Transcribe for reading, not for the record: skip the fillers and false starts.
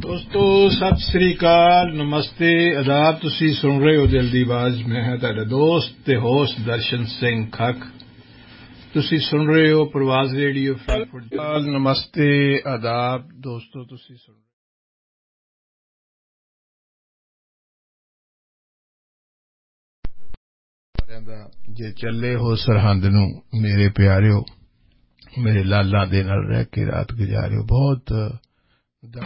ਦੋਸਤੋ ਸਤਿ ਸ੍ਰੀ ਅਕਾਲ ਨਮਸਤੇ ਆਦਾਬ ਤੁਸੀਂ ਸੁਣ ਰਹੇ ਹੋ ਦਿਲ ਦੀ ਆਵਾਜ਼ ਮੈਂ ਹਾਂ ਤੁਹਾਡਾ ਦੋਸਤ ਤੇ ਹੋਸਟ ਦਰਸ਼ਨ ਸਿੰਘ ਖੱਖ ਤੁਸੀਂ ਸੁਣ ਰਹੇ ਹੋ ਪ੍ਰਵਾਜ਼ ਰੇਡੀਓ ਫਰੈਂਕਫਰਟ ਨਮਸਤੇ ਆਦਾਬ ਦੋਸਤੋ ਤੁਸੀਂ ਸੁਣ ਰਹੇ ਜੇ ਚੱਲੇ ਹੋ ਸਰਹੰਦ ਨੂੰ ਮੇਰੇ ਪਿਆਰਿਓ ਮੇਰੇ ਲਾਲਾਂ ਦੇ ਨਾਲ ਰਹਿ ਕੇ ਰਾਤ ਗੁਜ਼ਾਰਿਓ ਬਹੁਤ